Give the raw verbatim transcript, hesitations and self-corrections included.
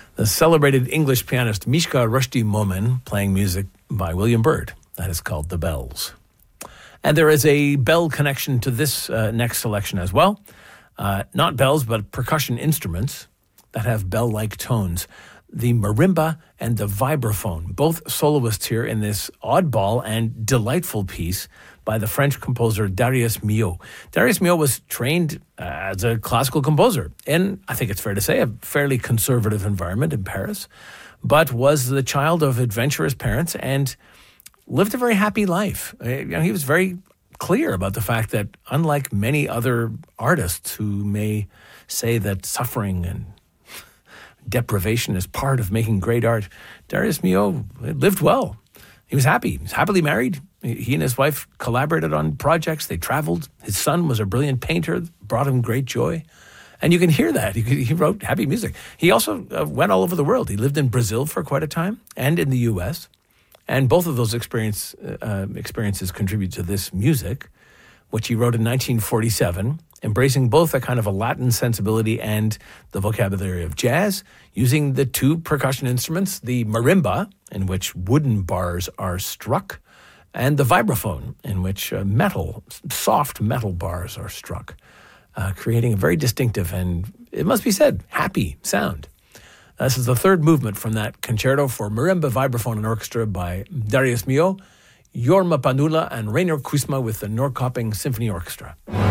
The celebrated English pianist Mishka Rushdie Momen playing music by William Byrd. That is called The Bells. And there is a bell connection to this uh, next selection as well. Uh, not bells, but percussion instruments that have bell-like tones. The marimba and the vibraphone, both soloists here in this oddball and delightful piece by the French composer Darius Milhaud. Darius Milhaud was trained uh, as a classical composer in, I think it's fair to say, a fairly conservative environment in Paris, but was the child of adventurous parents and lived a very happy life. Uh, you know, he was very clear about the fact that, unlike many other artists who may say that suffering and deprivation is part of making great art, Darius Milhaud lived well. He was happy. He was happily married. He and his wife collaborated on projects. They traveled. His son was a brilliant painter, brought him great joy. And you can hear that. He, he wrote happy music. He also uh, went all over the world. He lived in Brazil for quite a time and in the U S. And both of those experience, uh, experiences contribute to this music, which he wrote in nineteen forty-seven, embracing both a kind of a Latin sensibility and the vocabulary of jazz, using the two percussion instruments, the marimba, in which wooden bars are struck, and the vibraphone, in which uh, metal, soft metal bars are struck, uh, creating a very distinctive and, it must be said, happy sound. This is the third movement from that concerto for marimba, vibraphone, and orchestra by Darius Milhaud, Jorma Panula, and Rainer Kusma with the Norrköping Symphony Orchestra.